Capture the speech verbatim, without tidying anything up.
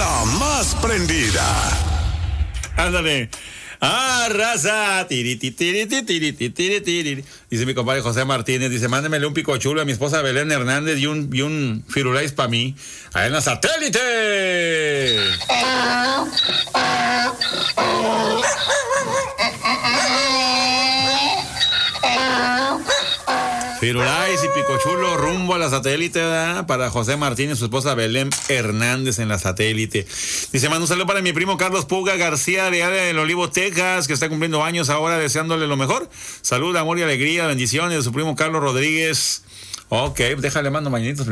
la más prendida. Ándale. Ah, raza. Tiri, tiri, tiri, tiri, tiri, tiri. Dice mi compadre José Martínez, dice, mándemele un pico chulo a mi esposa Belén Hernández y un, y un firulais para mí. Ahí en la satélite. Firulais y picochulo rumbo a la satélite, ¿verdad? Para José Martínez y su esposa Belén Hernández en la satélite. Dice, mando un saludo para mi primo Carlos Puga García de área del Olivo, Texas, que está cumpliendo años ahora, deseándole lo mejor. Salud, amor y alegría, bendiciones de su primo Carlos Rodríguez. Ok, déjale mando mañanitas.